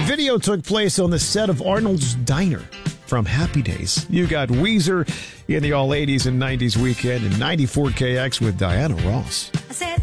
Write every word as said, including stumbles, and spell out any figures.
video took place on the set of Arnold's Diner from Happy Days. You got Weezer in the all eighties and nineties weekend and ninety-four K X with Diana Ross.